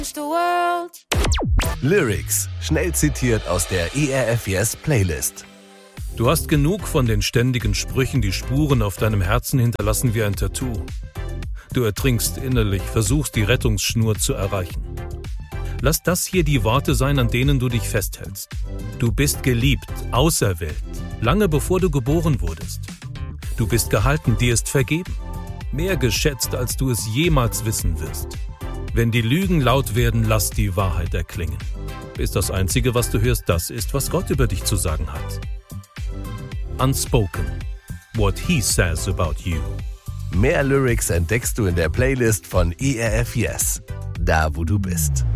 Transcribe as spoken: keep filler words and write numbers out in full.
Lyrics, schnell zitiert aus der E R F Yes Playlist. Du hast genug von den ständigen Sprüchen, die Spuren auf deinem Herzen hinterlassen wie ein Tattoo. Du ertrinkst innerlich, versuchst die Rettungsschnur zu erreichen. Lass das hier die Worte sein, an denen du dich festhältst. Du bist geliebt, auserwählt, lange bevor du geboren wurdest. Du bist gehalten, dir ist vergeben. Mehr geschätzt, als du es jemals wissen wirst. Wenn die Lügen laut werden, lass die Wahrheit erklingen. Bis das Einzige, was du hörst, das ist, was Gott über dich zu sagen hat. Unspoken. What he says about you. Mehr Lyrics entdeckst du in der Playlist von E R F Yes, da wo du bist.